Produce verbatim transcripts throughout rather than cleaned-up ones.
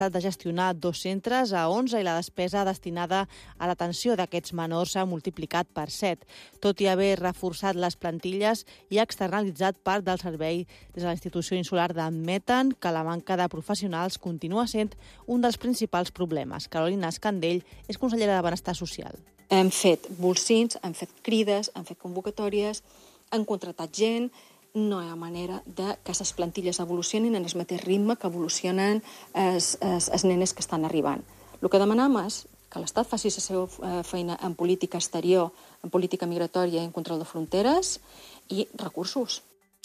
de gestionar dos centres a onze i la despesa destinada a l'atenció d'aquests menors s'ha multiplicat per set. Tot i haver reforçat les plantilles i externalitzat part del servei des de la institució insular d'admeten que la manca de professionals continua sent un dels principals problemes. Carolina Escandell és consellera de Benestar Social. Hem fet bolsins, hem fet crides, hem fet convocatòries, hem contratat gent. No hi ha manera de que les plantilles evolucionin en el mateix ritme que evolucionen els, els, els nenes que estan arribant. El que demanem és que l'Estat faci la seva feina en política exterior, en política migratòria i en control de fronteres i recursos.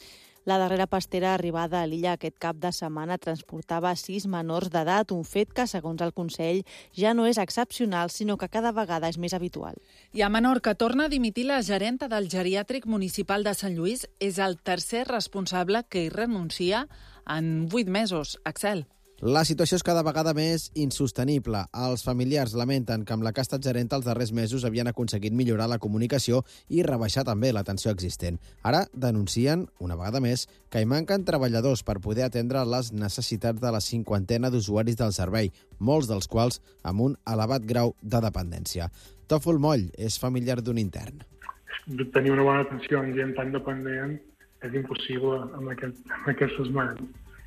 La darrera pastera arribada a l'illa aquest cap de setmana transportava sis menors d'edat, un fet que, segons el Consell, ja no és excepcional, sinó que cada vegada és més habitual. I a Menorca torna a dimitir la gerenta del geriàtric municipal de Sant Lluís. És el tercer responsable que hi renuncia en vuit mesos. Axel. La situació és cada vegada més insostenible. Els familiars lamenten que amb la que ha estat gerenta els darrers mesos havien aconseguit millorar la comunicació i rebaixar també l'atenció existent. Ara denuncien, una vegada més, que hi manquen treballadors per poder atendre les necessitats de la cinquantena d'usuaris del servei, molts dels quals amb un elevat grau de dependència. Tòfol Moll és familiar d'un intern. Tenir una bona atenció en gent tan dependent és impossible amb, aquest, amb aquestes mans.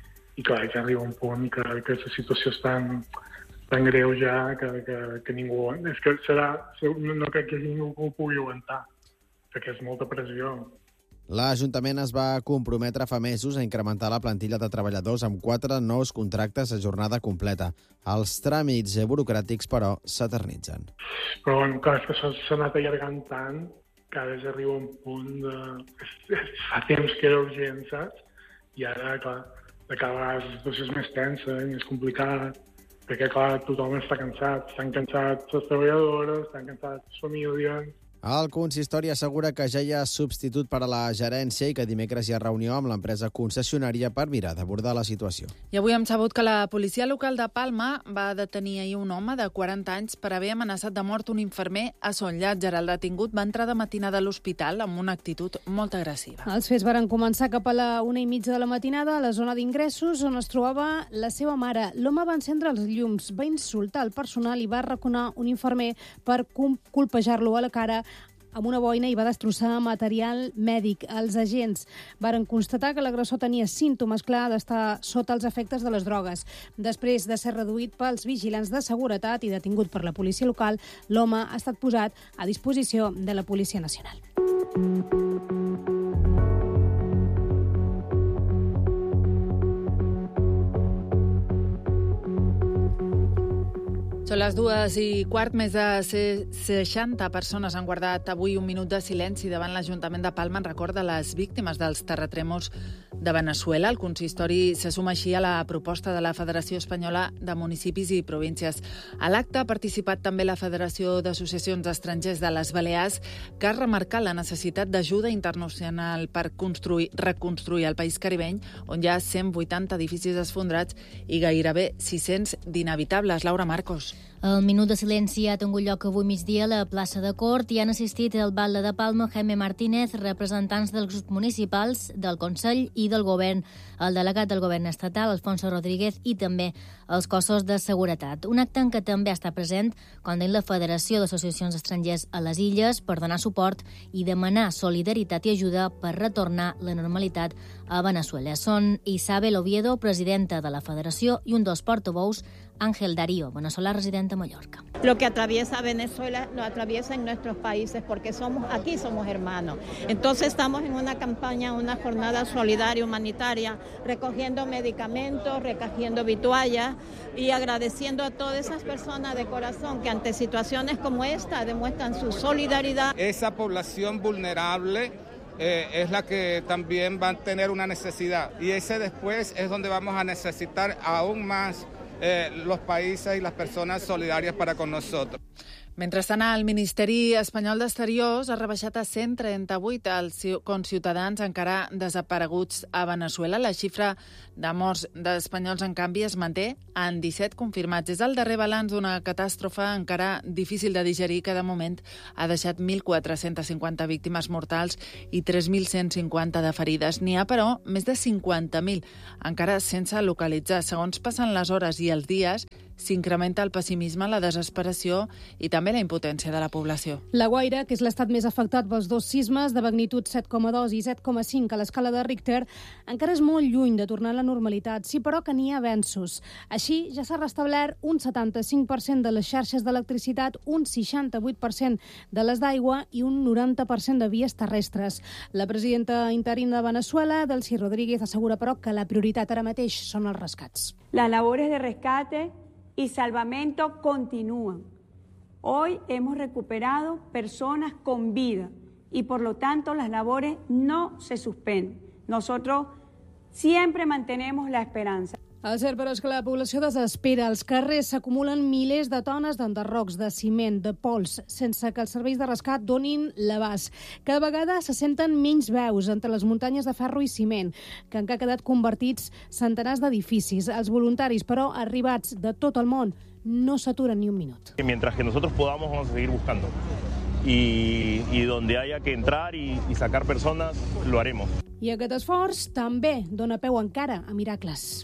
I clar, ja arriba un punt que, que la situació és tan, tan greu ja que, que, que ningú... És que serà... No crec que ningú ho pugui aguantar, perquè és molta pressió. L'Ajuntament es va comprometre fa mesos a incrementar la plantilla de treballadors amb quatre nous contractes a jornada completa. Els tràmits burocràtics, però, s'eternitzen. Però, bueno, clar, és que s'ha anat allargant tant que ara ja arriba un punt de... Fa temps que era urgent, saps? I ara, clar, de cada vegada la situació és més tensa i més complicada, perquè, clar, tothom està cansat. Estan cansats les treballadores, estan cansats les famílies. El consistori assegura que ja hi ha substitut per a la gerència i que dimecres hi ha reunió amb l'empresa concessionària per mirar d'abordar la situació. I avui hem sabut que la policia local de Palma va detenir ahir un home de quaranta anys per haver amenaçat de mort un infermer a Son Llàtzer. El detingut va entrar de matinada a l'hospital amb una actitud molt agressiva. Els fets varen començar cap a la una i mitja de la matinada a la zona d'ingressos on es trobava la seva mare. L'home va encendre els llums, va insultar el personal i va arraconar un infermer per colpejar-lo a la cara amb una boina i va destrossar material mèdic. Els agents varen constatar que l'agressor tenia símptomes clar d'estar sota els efectes de les drogues. Després de ser reduït pels vigilants de seguretat i detingut per la policia local, l'home ha estat posat a disposició de la Policia Nacional. Són les dues i quart. Més de seixanta persones han guardat avui un minut de silenci davant l'Ajuntament de Palma en record de les víctimes dels terratrèmols de Veneçuela. El consistori se suma així a la proposta de la Federació Espanyola de Municipis i Províncies. A l'acte ha participat també la Federació d'Associacions d'Estrangers de les Balears, que ha remarcat la necessitat d'ajuda internacional per construir, reconstruir el país caribeny, on hi ha cent vuitanta edificis esfondrats i gairebé sis-cents d'inhabitables. Laura Marcos. El minut de silenci ha tingut lloc avui migdia a la plaça de Cort i han assistit el batlle de Palma, Jaime Martínez, representants dels grups municipals, del Consell i del Govern, el delegat del Govern estatal, Alfonso Rodríguez, i també els cossos de seguretat. Un acte en què també està present, com deia la Federació d'Associacions d'Estrangers a les Illes, per donar suport i demanar solidaritat i ajuda per retornar la normalitat a Veneçuela. Són Isabel Oviedo, presidenta de la Federació, i un dels portaveus, Ángel Darío, venezolà resident a Mallorca. Lo que atraviesa Venezuela lo atraviesa en nuestros países porque somos aquí somos hermanos. Entonces estamos en una campaña, una jornada solidaria humanitaria, recogiendo medicamentos, recogiendo vituallas y agradeciendo a todas esas personas de corazón que ante situaciones como esta demuestran su solidaridad. Esa población vulnerable eh, es la que también va a tener una necesidad y ese después es donde vamos a necesitar aún más Eh, los países y las personas solidarias para con nosotros. Mentrestant, el Ministeri Espanyol d'Exteriors ha rebaixat a cent trenta-vuit els conciutadans encara desapareguts a Veneçuela. La xifra de morts d'espanyols, en canvi, es manté en disset confirmats. És el darrer balanç d'una catàstrofe encara difícil de digerir que, de moment, ha deixat mil quatre-cents cinquanta víctimes mortals i tres mil cent cinquanta de ferides. N'hi ha, però, més de cinquanta mil encara sense localitzar. Segons passen les hores i els dies, s'incrementa el pessimisme, la desesperació i també la impotència de la població. La Guaira, que és l'estat més afectat pels dos sismes de magnitud set coma dos i set coma cinc a l'escala de Richter, encara és molt lluny de tornar a la normalitat, sí, però que n'hi ha avenços. Així, ja s'ha restablert un setanta-cinc per cent de les xarxes d'electricitat, un seixanta-vuit per cent de les d'aigua i un noranta per cent de vies terrestres. La presidenta interina de Veneçuela, Delcy Rodríguez, assegura, però, que la prioritat ara mateix són els rescats. Las labores de rescate y salvamento continúan. Hoy hemos recuperado personas con vida y por lo tanto las labores no se suspenden. Nosotros siempre mantenemos la esperanza. El cert, però, és que la població desespera. Als carrers s'acumulen milers de tones d'enderrocs, de ciment, de pols, sense que els serveis de rescat donin l'abast. Cada vegada se senten menys veus entre les muntanyes de ferro i ciment, que han quedat convertits centenars d'edificis. Els voluntaris, però, arribats de tot el món, no s'aturen ni un minut. Mientras que nosotros podamos, vamos a seguir buscando. Y, y donde haya que entrar y, y sacar personas, lo haremos. I aquest esforç també dona peu encara a miracles.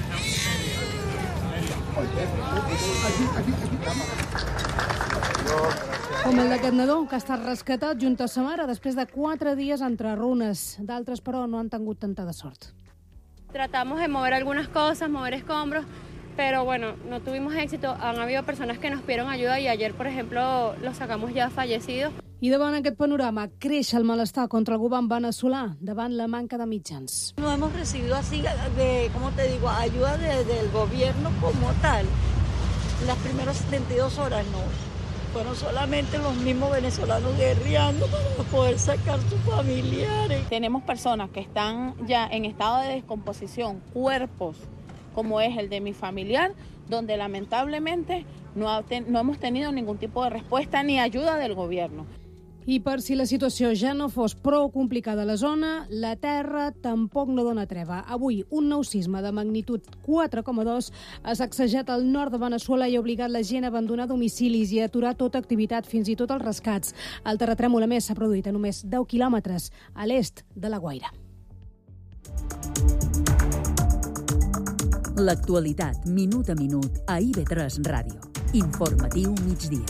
Com el d'aquest nadó, que ha estat rescatat junt a sa mare després de quatre dies entre runes. D'altres, però, no han tingut tanta de sort. Tratamos de mover algunas cosas, mover escombros, pero bueno, no tuvimos éxito. Han habido personas que nos pidieron ayuda y ayer, por ejemplo, los sacamos ya fallecidos. I davant aquest panorama creix el malestar contra el govern veneçolà davant la manca de mitjans. No hemos recibido así, de, ¿cómo te digo?, ayuda de, del gobierno como tal. Las primeras setenta y dos horas no. Fueron solamente los mismos venezolanos guerreando para poder sacar sus familiares. Tenemos personas que están ya en estado de descomposición, cuerpos como es el de mi familiar, donde lamentablemente no, ha ten, no hemos tenido ningún tipo de respuesta ni ayuda del gobierno. I per si la situació ja no fos prou complicada a la zona, la terra tampoc no dona treva. Avui, un nou sisme de magnitud quatre coma dos ha sacsejat el nord de Veneçuela i ha obligat la gent a abandonar domicilis i a aturar tota activitat, fins i tot els rescats. El terratrèmol, a més, s'ha produït a només deu quilòmetres a l'est de la Guaira. L'actualitat, minut a minut, a I V tres Ràdio. Informatiu migdia.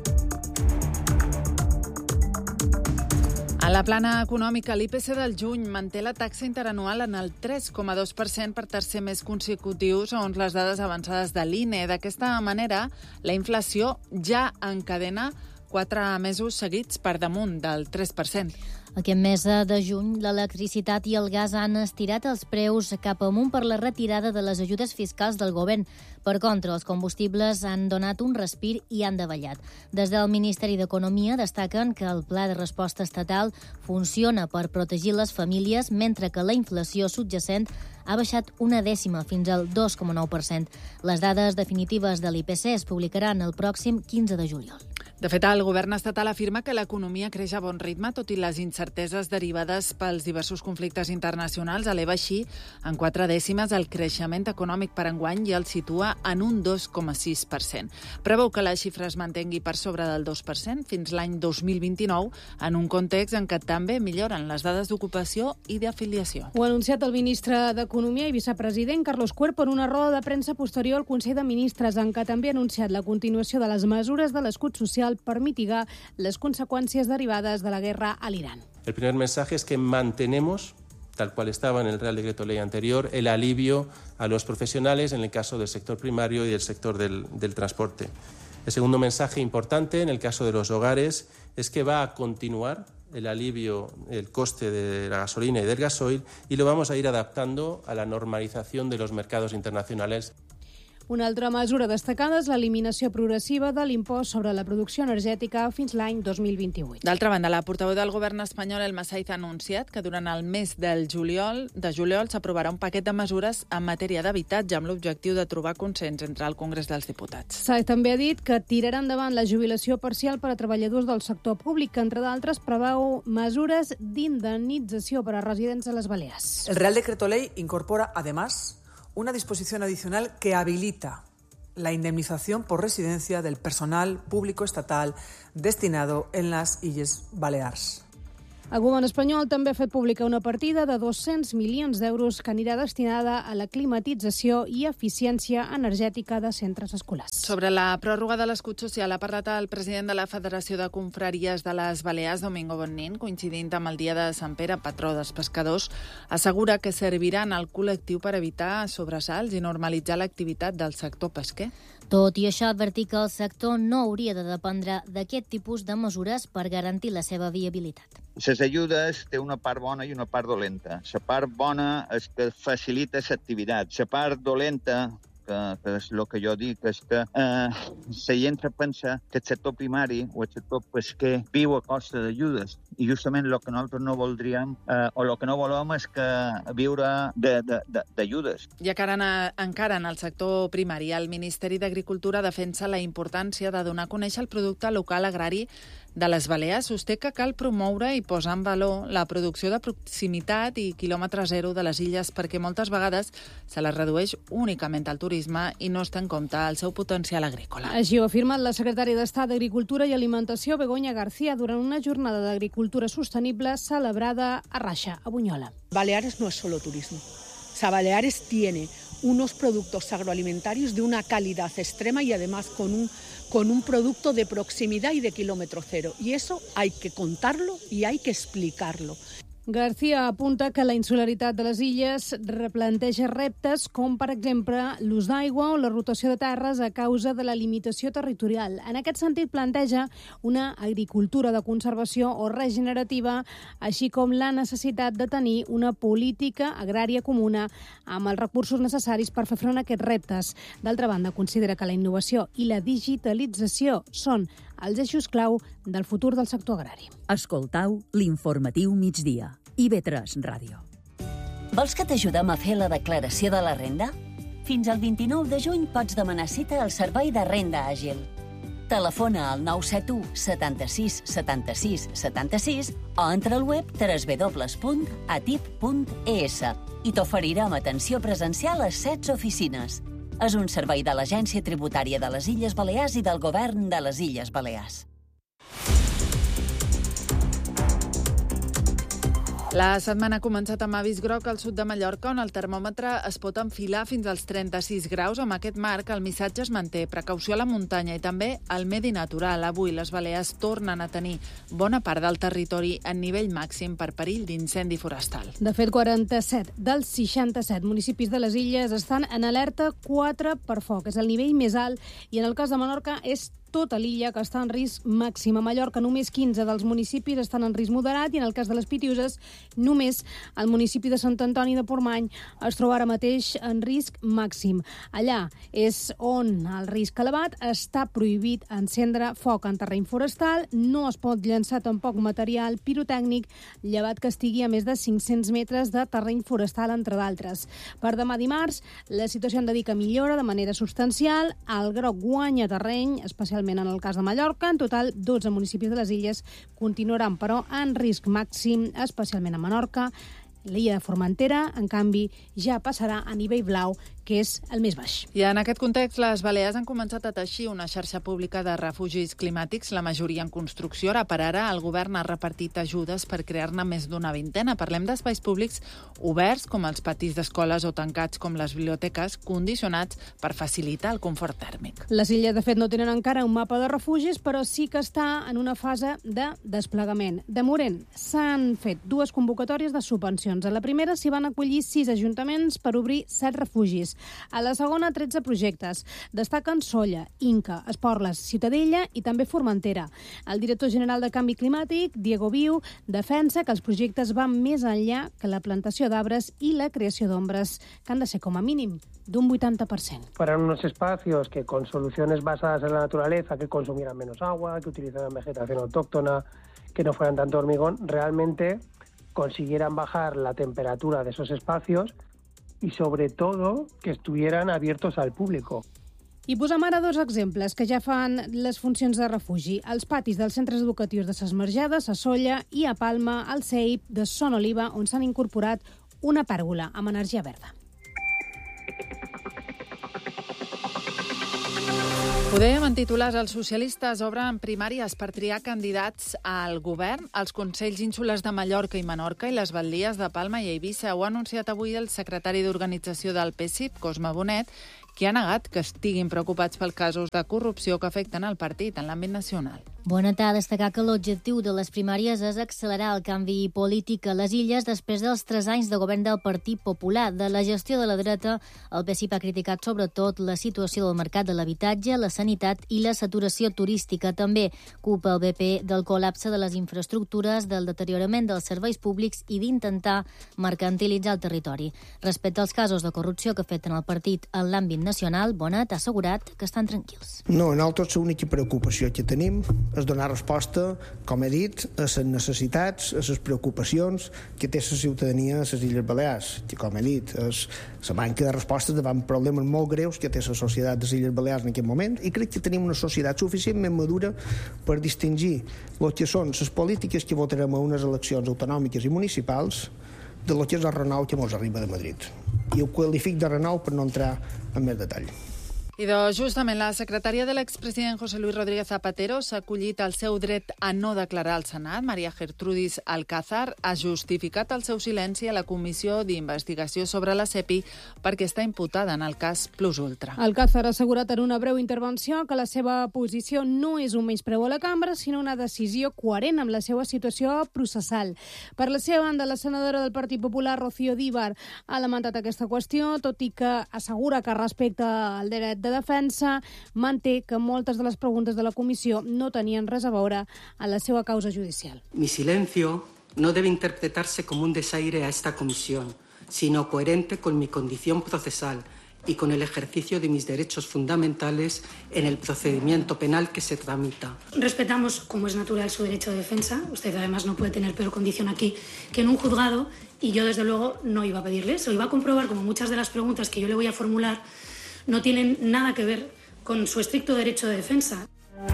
A la plana econòmica, l'I P C del juny manté la taxa interanual en el tres coma dos per cent per tercer mes consecutiu, segons les dades avançades de l'I N E. D'aquesta manera, la inflació ja encadena quatre mesos seguits per damunt del tres per cent. Aquest mes de juny, l'electricitat i el gas han estirat els preus cap amunt per la retirada de les ajudes fiscals del govern. Per contra, els combustibles han donat un respir i han davallat. Des del Ministeri d'Economia destaquen que el pla de resposta estatal funciona per protegir les famílies, mentre que la inflació subjacent ha baixat una dècima fins al dos coma nou per cent. Les dades definitives de l'I P C es publicaran el pròxim quinze de juliol. De fet, el govern estatal afirma que l'economia creix a bon ritme, tot i les incerteses derivades pels diversos conflictes internacionals. Eleva així en quatre dècimes el creixement econòmic per enguany i el situa en un dos coma sis per cent. Preveu que la xifra es mantengui per sobre del dos per cent fins l'any dos mil vint-i-nou, en un context en què també milloren les dades d'ocupació i d'afiliació. Ho ha anunciat el ministre d'Economia i vicepresident Carlos Cuerpo en una roda de premsa posterior al Consell de Ministres, en què també ha anunciat la continuació de les mesures de l'escut social per mitigar les consecuencias derivadas de la guerra al Irán. El primer mensaje es que mantenemos, tal cual estaba en el Real Decreto Ley anterior, el alivio a los profesionales en el caso del sector primario y del sector del, del transporte. El segundo mensaje importante en el caso de los hogares es que va a continuar el alivio, el coste de la gasolina y del gasoil, y lo vamos a ir adaptando a la normalización de los mercados internacionales. Una altra mesura destacada és l'eliminació progressiva de l'impost sobre la producció energètica fins l'any dos mil vint-i-vuit. D'altra banda, la portaveu del govern espanyol, Elma Saiz, ha anunciat que durant el mes del juliol, de juliol s'aprovarà un paquet de mesures en matèria d'habitatge amb l'objectiu de trobar consens entre el Congrés dels Diputats. Saiz també ha dit que tirarà endavant la jubilació parcial per a treballadors del sector públic, que, entre d'altres, preveu mesures d'indemnització per a residents a les Balears. El Real Decreto Ley incorpora, además, una disposición adicional que habilita la indemnización por residencia del personal público estatal destinado en las Illes Balears. El govern espanyol també ha fet pública una partida de dos-cents milions d'euros que anirà destinada a la climatització i eficiència energètica de centres escolars. Sobre la pròrroga de l'escut social ha parlat el president de la Federació de Confraries de les Balears, Domingo Bonnín, coincidint amb el dia de Sant Pere, patró dels pescadors. Assegura que serviran al col·lectiu per evitar sobresalts i normalitzar l'activitat del sector pesquer. Tot i això, advertir que el sector no hauria de dependre d'aquest tipus de mesures per garantir la seva viabilitat. Les ajudes té una part bona i una part dolenta. La part bona és que facilita l'activitat. La part dolenta, que, que és el que jo dic, és que eh, la gent pensa que el sector primari o el sector pesquer viu a costa d'ajudes. I justament el que nosaltres no voldríem eh, o el que no volem és que viure d'ajudes. I encara, encara en el sector primari, el Ministeri d'Agricultura defensa la importància de donar a conèixer el producte local agrari de les Balears. Sosté que cal promoure i posar en valor la producció de proximitat i quilòmetre zero de les illes, perquè moltes vegades se les redueix únicament al turisme i no es té en compte el seu potencial agrícola. Així ho ha afirmat la secretària d'Estat d'Agricultura i Alimentació, Begoña García, durant una jornada d'agricultura sostenible celebrada a Rasha, a Bunyola. Baleares no es solo turismo. O sea, Baleares tiene unos productos agroalimentarios de una calidad extrema y además con un, con un producto de proximidad y de kilómetro cero. Y eso hay que contarlo y hay que explicarlo. García apunta que la insularitat de les illes replanteja reptes com, per exemple, l'ús d'aigua o la rotació de terres a causa de la limitació territorial. En aquest sentit, planteja una agricultura de conservació o regenerativa, així com la necessitat de tenir una política agrària comuna amb els recursos necessaris per fer front a aquests reptes. D'altra banda, considera que la innovació i la digitalització són els eixos clau del futur del sector agrari. Escoltau l'informatiu migdia. I ve tres Ràdio. Vols que t'ajudem a fer la declaració de la renda? Fins al vint-i-nou de juny pots demanar cita al Servei de Renda Àgil. Telefona al nou set u setanta-sis setanta-sis setanta-sis o entra al web w w w punt atip punt e s i t'oferirem atenció presencial a setze oficines. És un servei de l'Agència Tributària de les Illes Balears i del Govern de les Illes Balears. La setmana ha començat amb avís groc al sud de Mallorca, on el termòmetre es pot enfilar fins als trenta-sis graus. Amb aquest marc, el missatge es manté: precaució a la muntanya i també al medi natural. Avui les Balears tornen a tenir bona part del territori en nivell màxim per perill d'incendi forestal. De fet, quaranta-set dels seixanta-set municipis de les illes estan en alerta quatre per foc. És el nivell més alt i en el cas de Menorca és tota l'illa que està en risc màxim. A Mallorca només quinze dels municipis estan en risc moderat i en el cas de les Pitiüses només el municipi de Sant Antoni de Portmany es troba ara mateix en risc màxim. Allà és on el risc elevat. Està prohibit encendre foc en terreny forestal, no es pot llançar tampoc material pirotècnic, llevat que estigui a més de cinc-cents metres de terreny forestal, entre d'altres. Per demà dimarts, la situació en dedica millora de manera substancial. El groc guanya terreny, especialment en el cas de Mallorca. En total, dotze municipis de les illes continuaran, però, en risc màxim, especialment a Menorca. L'illa de Formentera, en canvi, ja passarà a nivell blau, que és el més baix. I en aquest context, les Balears han començat a teixir una xarxa pública de refugis climàtics, la majoria en construcció. Ara per ara, el govern ha repartit ajudes per crear-ne més d'una vintena. Parlem d'espais públics oberts, com els patis d'escoles, o tancats, com les biblioteques, condicionats per facilitar el confort tèrmic. Les illes, de fet, no tenen encara un mapa de refugis, però sí que està en una fase de desplegament. De moment, s'han fet dues convocatòries de subvencions instal·lacions. A la primera s'hi van acollir sis ajuntaments per obrir set refugis. A la segona, tretze projectes. Destaquen Sóller, Inca, Esporles, Ciutadella i també Formentera. El director general de Canvi Climàtic, Diego Viu, defensa que els projectes van més enllà que la plantació d'arbres i la creació d'ombres, que han de ser com a mínim d'un vuitanta per cent. Para unos espacios que con soluciones basadas en la naturaleza, que consumieran menos agua, que utilizaran vegetación autóctona, que no fueran tanto hormigón, realmente consiguieran bajar la temperatura de esos espacios y sobre todo que estuvieran abiertos al público. I posem ara dos exemples que ja fan les funcions de refugi. Els patis dels centres educatius de Ses Marjades, a Sóller, i a Palma, al C E I P de Son Oliva, on s'han incorporat una pèrgola amb energia verda. Ho dèiem en titulars, els socialistes obren primàries per triar candidats al govern. Els Consells Ínsules de Mallorca i Menorca i les Batllies de Palma i Eivissa ho ha anunciat avui el secretari d'Organització del P S I P, Cosme Bonet, qui ha negat que estiguin preocupats pels casos de corrupció que afecten el partit en l'àmbit nacional. Bonet ha destacat que l'objectiu de les primàries és accelerar el canvi polític a les illes després dels tres anys de govern del Partit Popular. De la gestió de la dreta, el P S I P ha criticat sobretot la situació del mercat de l'habitatge, la sanitat i la saturació turística. També culpa el B P del col·lapse de les infraestructures, del deteriorament dels serveis públics i d'intentar mercantilitzar el territori. Respecte als casos de corrupció que afecten el partit en l'àmbit nacional, Bonet ha assegurat que estan tranquils. No, nosaltres l'única preocupació que tenim és donar resposta, com he dit, a les necessitats, a les preocupacions que té la ciutadania a les Illes Balears, que, com he dit, és la manca de respostes davant problemes molt greus que té la societat de les Illes Balears en aquest moment, i crec que tenim una societat suficientment madura per distingir el que són les polítiques que votarem a unes eleccions autonòmiques i municipals de lo que és el renou que ens arriba de Madrid. I ho qualific de renou per no entrar en més detall. I doncs, justament, la secretària de l'expresident José Luis Rodríguez Zapatero s'ha acollit el seu dret a no declarar al Senat. Maria Gertrudis Alcázar ha justificat el seu silenci a la Comissió d'Investigació sobre la SEPI perquè està imputada en el cas Plus Ultra. Alcázar ha assegurat en una breu intervenció que la seva posició no és un menyspreu a la cambra, sinó una decisió coherent amb la seva situació processal. Per la seva banda, la senadora del Partit Popular, Rocío Díbar, ha lamentat aquesta qüestió, tot i que assegura que respecta el dret de defensa, manté que moltes de les preguntes de la comissió no tenien res a veure a la seva causa judicial. Mi silencio no debe interpretarse como un desaire a esta comisión, sino coherente con mi condición procesal y con el ejercicio de mis derechos fundamentales en el procedimiento penal que se tramita. Respetamos, como es natural, su derecho de defensa. Usted, además, no puede tener peor condición aquí que en un juzgado, y yo, desde luego, no iba a pedirle eso. Iba a comprobar, como muchas de las preguntas que yo le voy a formular no tienen nada que ver con su estricto derecho de defensa.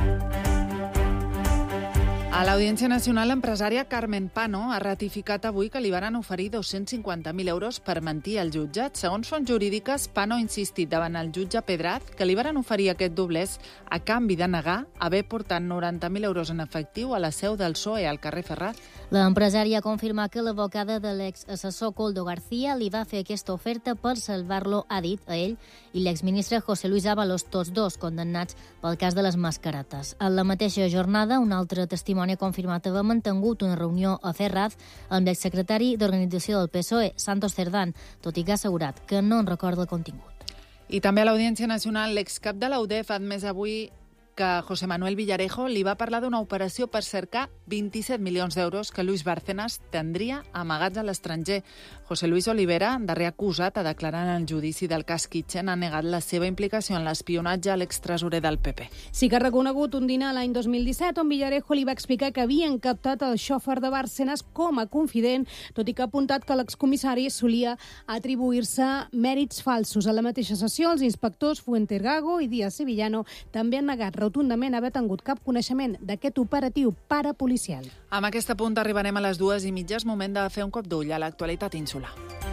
A l'Audiència Nacional, l'empresària Carmen Pano ha ratificat avui que li van oferir dos-cents cinquanta mil euros per mentir al jutjat. Segons fonts jurídiques, Pano ha insistit davant el jutge Pedraz que li van oferir aquest doblers a canvi de negar haver portat noranta mil euros en efectiu a la seu del P S O E al carrer Ferraz. L'empresària ha confirmat que l'advocada de l'exassessor Coldo García li va fer aquesta oferta per salvar-lo, ha dit a ell, i l'exministre José Luis Ábalos, tots dos condemnats pel cas de les mascaretes. En la mateixa jornada, un altre testimoni ha confirmat haver mantingut una reunió a Ferraz amb l'exsecretari d'Organització del P S O E, Santos Cerdán, tot i que ha assegurat que no en recorda el contingut. I també a l'Audiència Nacional, l'excap de la U D E F ha admès avui que José Manuel Villarejo li va parlar d'una operació per cercar vint-i-set milions d'euros que Luis Bárcenas tindria amagats a l'estranger. José Luis Olivera, darrer acusat a declarar en el judici del cas Kitchen, ha negat la seva implicació en l'espionatge a l'extresorer del P P. Sí que ha reconegut un dinar l'any dos mil disset on Villarejo li va explicar que havien captat el xòfer de Bárcenas com a confident, tot i que ha apuntat que l'excomissari solia atribuir-se mèrits falsos. A la mateixa sessió, els inspectors Fuentergago i Díaz Sevillano també han negat rotundament haver tingut cap coneixement d'aquest operatiu parapolicial. Amb aquest punt arribarem a les dues i mitja. És moment de fer un cop d'ull a l'actualitat insular.